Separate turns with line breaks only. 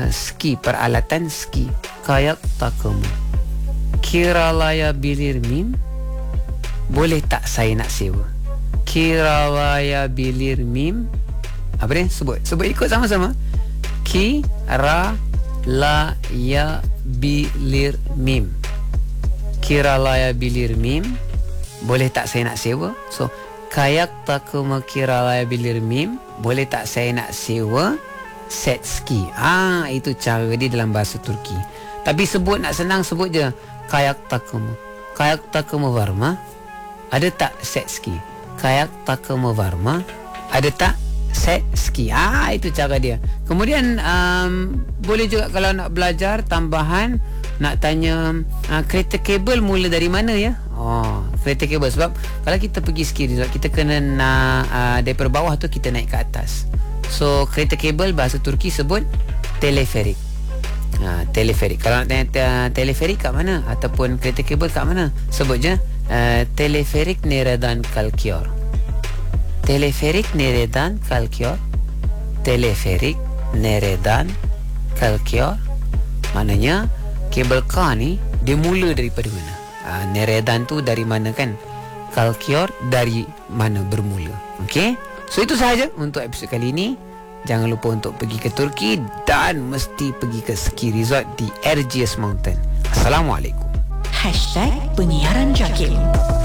ski, peralatan ski. Kayak takım. Kiralaya bilir miyim? Boleh tak saya nak sewa? Kiralaya bilir miyim? Apa dia? Sebut ikut sama-sama. Kiralaya bilir miyim. Kiralaya bilir miyim? Boleh tak saya nak sewa? So, kayak takım kiralaya bilir miyim? Boleh tak saya nak sewa set ski? Itu cara dia dalam bahasa Turki. Tapi sebut nak senang, sebut je kayak takım. Kayak takım var mı? Ada tak set ski? Kayak takım var mı? Ada tak set ski? Itu cara dia. Kemudian boleh juga kalau nak belajar tambahan, nak tanya kereta kabel mula dari mana ya? Kereta kabel. Sebab kalau kita pergi ski resort, kita kena nak daripada bawah tu kita naik ke atas. So kereta kabel bahasa Turki sebut teleferik. Teleferik. Kalau nak tanya teleferik kat mana ataupun kereta kabel kat mana, sebut je teleferik nereden kalkıyor. Teleferik nereden kalkıyor? Teleferik nereden kalkıyor? Maknanya kabel car ni dia mula daripada mana? Nereden tu dari mana kan? Kalkıyor dari mana bermula. Okey? So itu sahaja untuk episod kali ini. Jangan lupa untuk pergi ke Turki dan mesti pergi ke ski resort di Erciyes Mountain. Assalamualaikum.
#Penyiaran Jakil.